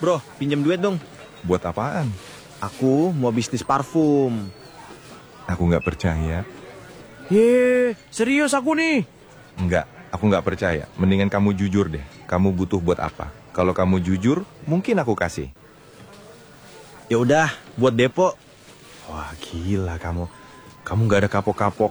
Bro, pinjam duit dong. Buat apaan? Aku mau bisnis parfum. Aku nggak percaya. Serius aku nih. Enggak, aku nggak percaya. Mendingan kamu jujur deh. Kamu butuh buat apa? Kalau kamu jujur, mungkin aku kasih. Ya udah, buat depo. Wah, gila kamu. Kamu nggak ada kapok-kapok.